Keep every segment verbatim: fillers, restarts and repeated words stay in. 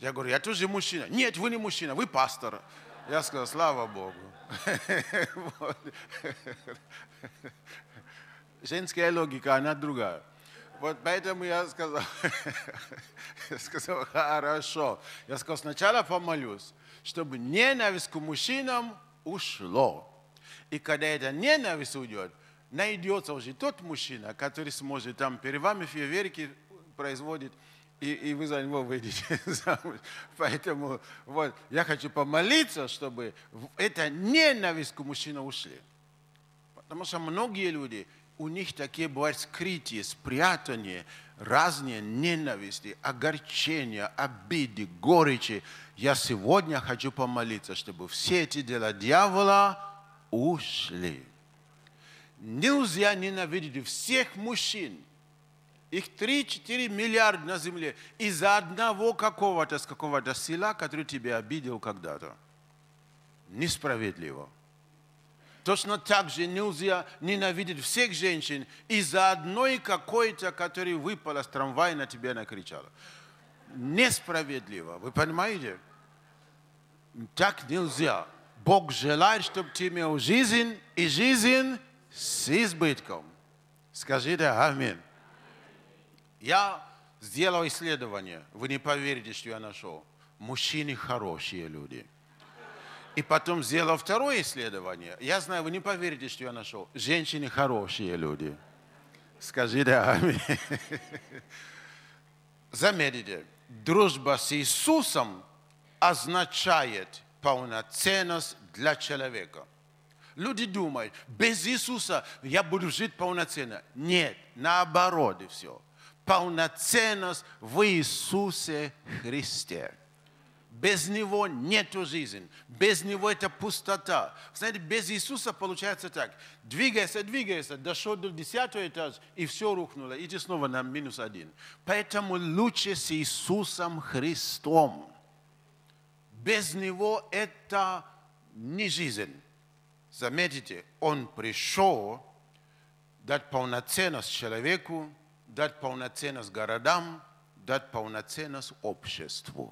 Я говорю, я тоже мужчина. Нет, вы не мужчина, вы пастор. Я сказал, слава Богу. Женская логика, она другая. Вот поэтому я сказал, я сказал, хорошо. Я сказал, сначала помолюсь, чтобы ненависть к мужчинам ушло. И когда эта ненависть уйдет, найдется уже тот мужчина, который сможет там перед вами фейерверки производить, и, и вы за него выйдете замуж. Поэтому вот, я хочу помолиться, чтобы эта ненависть к мужчинам ушли. Потому что многие люди, у них такие бывают скрытые, спрятанные, разные ненависти, огорчения, обиды, горечи. Я сегодня хочу помолиться, чтобы все эти дела дьявола ушли. Нельзя ненавидеть всех мужчин. Их три-четыре миллиарда на земле из-за одного какого-то, с какого-то села, который тебя обидел когда-то. Несправедливо. Точно так же нельзя ненавидеть всех женщин из-за одной какой-то, которая выпала с трамвая и на тебя накричала. Несправедливо. Вы понимаете? Так нельзя. Бог желает, чтобы ты имел жизнь и жизнь с избытком. Скажите аминь. Я сделал исследование. Вы не поверите, что я нашел. Мужчины хорошие люди. И потом сделал второе исследование. Я знаю, вы не поверите, что я нашел. Женщины хорошие люди. Скажите аминь. Заметьте, дружба с Иисусом означает полноценность для человека. Люди думают, без Иисуса я буду жить полноценно. Нет, наоборот и все. Полноценность в Иисусе Христе. Без Него нет жизни. Без Него это пустота. Знаете, без Иисуса получается так. Двигайся, двигайся, дошел до десятого этажа, и все рухнуло. Иди снова на минус один. Поэтому лучше с Иисусом Христом. Без Него это не жизнь. Заметьте, Он пришел дать полноценность человеку, дать полноценность городам, дать полноценность обществу.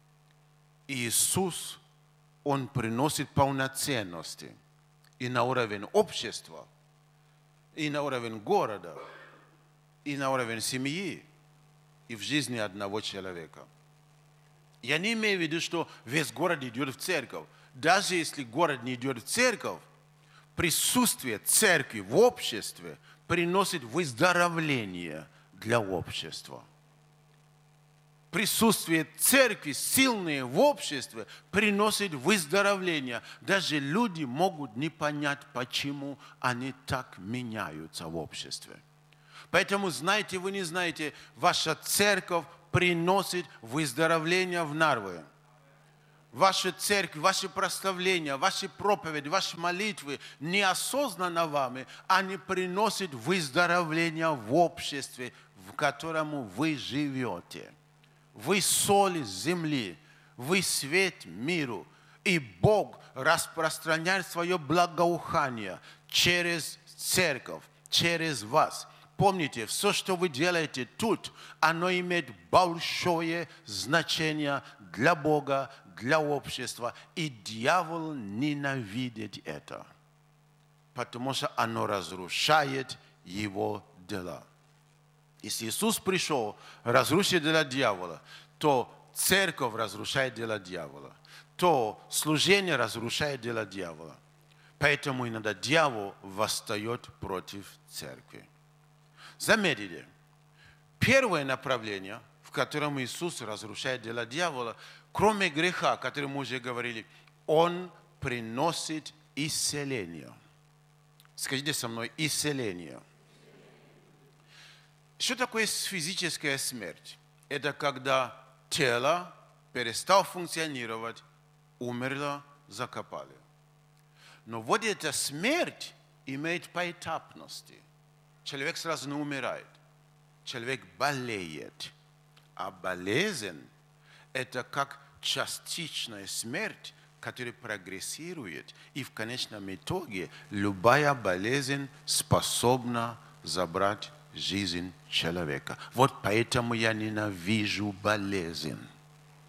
Иисус, Он приносит полноценности и на уровень общества, и на уровень города, и на уровень семьи, и в жизни одного человека. Я не имею в виду, что весь город идет в церковь. Даже если город не идет в церковь, присутствие церкви в обществе приносит выздоровление для общества. Присутствие церкви, сильное в обществе, приносит выздоровление. Даже люди могут не понять, почему они так меняются в обществе. Поэтому, знаете вы, не знаете, ваша церковь приносит выздоровление в Нарве. Ваша церковь, ваши прославления, ваши проповеди, ваши молитвы неосознанно вами, они приносят выздоровление в обществе, в котором вы живете. Вы соль земли, вы свет миру. И Бог распространяет свое благоухание через церковь, через вас. Помните, все, что вы делаете тут, оно имеет большое значение для Бога, для общества. И дьявол ненавидит это, потому что оно разрушает его дела. Если Иисус пришел разрушить дела дьявола, то церковь разрушает дела дьявола, то служение разрушает дела дьявола. Поэтому иногда дьявол восстает против церкви. Заметьте, первое направление, в котором Иисус разрушает дела дьявола, кроме греха, о котором мы уже говорили, Он приносит исцеление. Скажите со мной, исцеление. Что такое физическая смерть? Это когда тело перестало функционировать, умерло, закопали. Но вот эта смерть имеет поэтапности. Человек сразу не умирает. Человек болеет. А болезнь – это как частичная смерть, которая прогрессирует. И в конечном итоге любая болезнь способна забрать жизнь человека. Вот поэтому я ненавижу болезнь.